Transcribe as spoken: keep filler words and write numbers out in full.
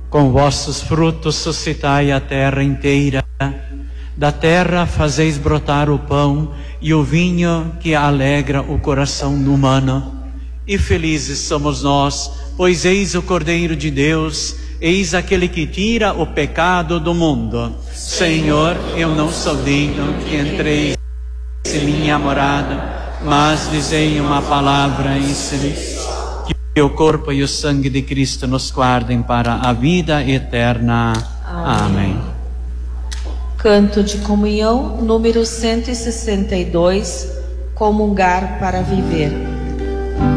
Com vossos frutos suscitai a terra inteira. Da terra fazeis brotar o pão e o vinho que alegra o coração humano. E felizes somos nós, pois eis o Cordeiro de Deus, eis aquele que tira o pecado do mundo. Senhor, eu não sou digno que entreis em minha morada, mas dizei uma palavra e sereis. Que o corpo e o sangue de Cristo nos guardem para a vida eterna. Amém. Amém. Canto de comunhão, número cento e sessenta e dois, comungar para viver.